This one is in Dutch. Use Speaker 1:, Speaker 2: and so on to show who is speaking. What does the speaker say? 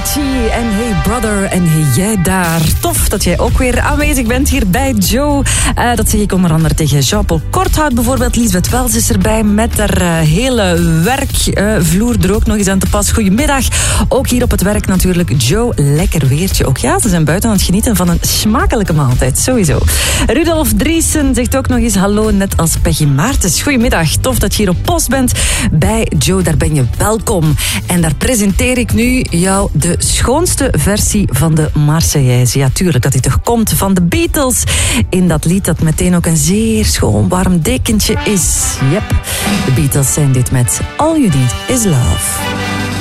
Speaker 1: Avicii en Hey Brother en Hey Jij Daar. Tof dat jij ook weer aanwezig bent hier bij Joe. Dat zeg ik onder andere tegen Jean-Paul Korthout bijvoorbeeld. Liesbeth Wels is erbij met haar hele werkvloer er ook nog eens aan te pas. Goedemiddag. Ook hier op het werk natuurlijk Joe. Lekker weertje ook. Ja, ze zijn buiten aan het genieten van een smakelijke maaltijd. Sowieso. Rudolf Driesen zegt ook nog eens hallo, net als Peggy Maartens. Goedemiddag. Tof dat je hier op post bent bij Joe. Daar ben je welkom. En daar presenteer ik nu jou de schoonste versie van de Marseillaise. Ja, tuurlijk dat die toch komt van de Beatles. In dat lied dat meteen ook een zeer schoon warm dekentje is. Yep, de Beatles zijn dit met All You Need Is Love.